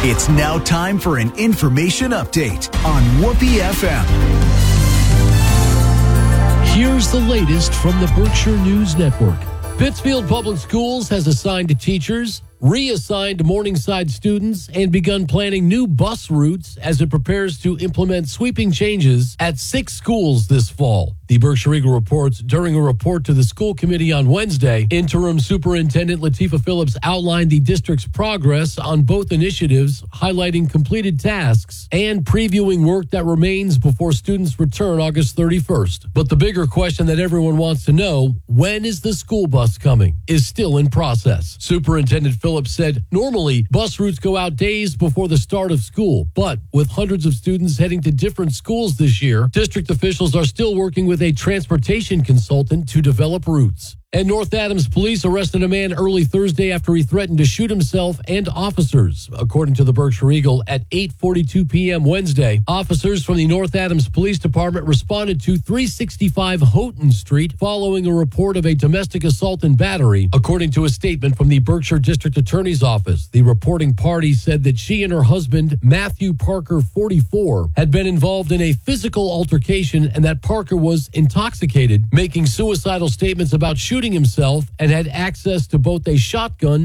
It's now time for an information update on Whoopee FM. Here's the latest from the Berkshire News Network. Pittsfield Public Schools has assigned teachers, reassigned Morningside students, and begun planning new bus routes as it prepares to implement sweeping changes at 6 schools this fall. The Berkshire Eagle reports during a report to the school committee on Wednesday, Interim Superintendent Latifah Phillips outlined the district's progress on both initiatives, highlighting completed tasks and previewing work that remains before students return August 31st. But the bigger question that everyone wants to know, when is the school bus coming, is still in process. Superintendent Phillips said normally bus routes go out days before the start of school, but with hundreds of students heading to different schools this year, district officials are still working with a transportation consultant to develop routes. And North Adams police arrested a man early Thursday after he threatened to shoot himself and officers. According to the Berkshire Eagle, at 8:42 p.m. Wednesday, officers from the North Adams Police Department responded to 365 Houghton Street following a report of a domestic assault and battery. According to a statement from the Berkshire District Attorney's Office, the reporting party said that she and her husband, Matthew Parker, 44, had been involved in a physical altercation and that Parker was intoxicated, making suicidal statements about shooting himself and had access to both a shotgun